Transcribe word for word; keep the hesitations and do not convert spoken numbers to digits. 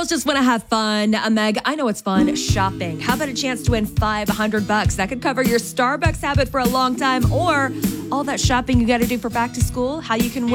girls just want to have fun. Uh, Meg, I know it's fun. Shopping. How about a chance to win five hundred bucks? That could cover your Starbucks habit for a long time, or all that shopping you got to do for back to school. How you can win